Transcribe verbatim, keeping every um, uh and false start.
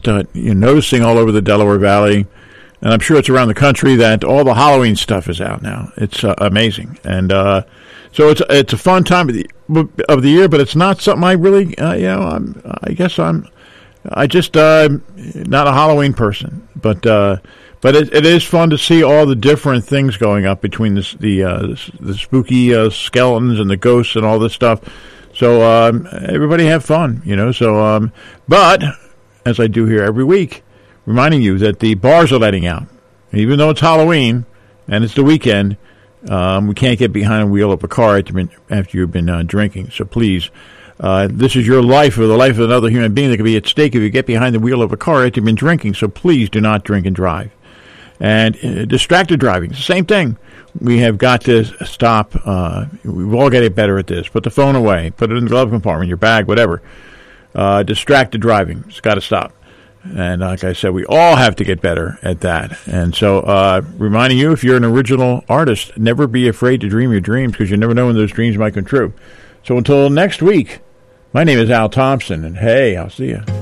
uh, you're noticing all over the Delaware Valley, and I'm sure it's around the country, that all the Halloween stuff is out now. It's uh, amazing. And uh, so it's it's a fun time of the, of the year, but it's not something I really, uh, you know, I'm, I guess I'm, I just, uh, not a Halloween person. But uh, but it, it is fun to see all the different things going up between this, the uh, the spooky uh, skeletons and the ghosts and all this stuff. So um, everybody have fun, you know. So, um, but as I do here every week, reminding you that the bars are letting out. Even though it's Halloween and it's the weekend, um, we can't get behind the wheel of a car after you've been uh, drinking. So please, uh, this is your life or the life of another human being that could be at stake if you get behind the wheel of a car after you've been drinking. So please do not drink and drive. And uh, distracted driving, it's the same thing. We have got to stop. Uh, we've all got to get better at this. Put the phone away. Put it in the glove compartment, your bag, whatever. Uh, distracted driving. It's got to stop. And like I said, we all have to get better at that. And so uh, reminding you, if you're an original artist, never be afraid to dream your dreams, because you never know when those dreams might come true. So until next week, my name is Al Thompson, and hey, I'll see you.